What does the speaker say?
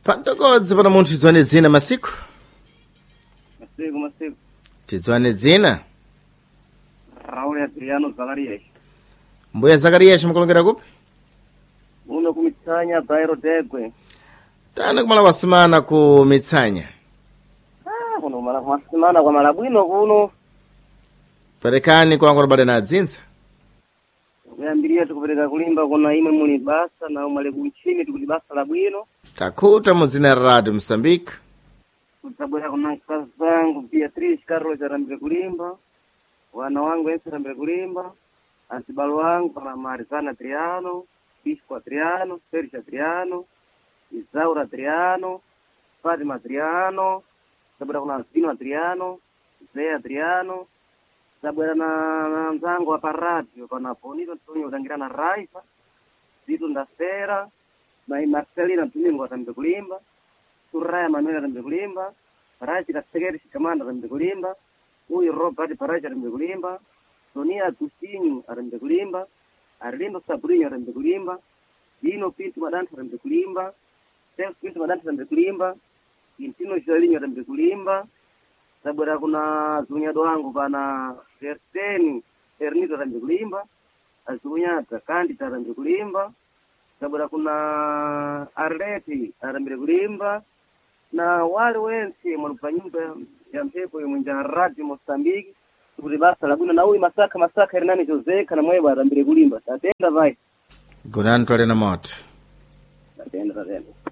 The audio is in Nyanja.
Pantokodzi pana munthu tizwane dzina masiku? Masiku. Tizwane dzina? Raul Adriano Zacarias. Mbuya Zacarias mukulongera kupi? Uno kumitsanya Bairo Degwe. Tana kumala wasimana ku Mitsanya. Kuno mala wasimana kwa malabwino kuno. Perekani kwa ngora bale na dzinza. Kuyambiria tukupereka kulimba kuna imwe muli basa na umale kunchini tukuli basa labwino. Takuta muzina Radio Mozambique. Kutabwera kuna kazi zangu Beatrice Carlos arambire kulimba. Wana wangu Ense arambire kulimba. Antibalo wangu para Marizana Adriano, Pisco Adriano, Sergio Adriano, Isaura Adriano, Fatima Adriano, Sabura kuna Alcino Adriano, Zé Adriano, Sabura na mzangu hapa radio pana Bonito Antonio utangira na Raifa, Zito Ndasera, na Marcelina Tumingo atambe kulimba, Suraya Manuel atambe kulimba, Parachi Kasekeri Shikamanda atambe kulimba, Uyu Robert Parachi atambe kulimba, Sonia Agustini atambe kulimba, Arlindo Sabrina atambe kulimba, Dino Pinto Madanta atambe kulimba, Self Pinto Madanta atambe kulimba, Intino Jolinho atambe kulimba, Sabura kuna zunyado wangu pana Erteni Ernito atambe kulimba, Azunyata Kandi atambe kulimba, Sabura kuna Arleti atambe kulimba, na wale wensi mwalupa nyumba ya mpepo ya Radio Mozambique, kuti basa labwino na uyi masaka Hernani Jose kana mweba arambire kulimba. Tatenda vai. Gunani twale na moto. Tatenda.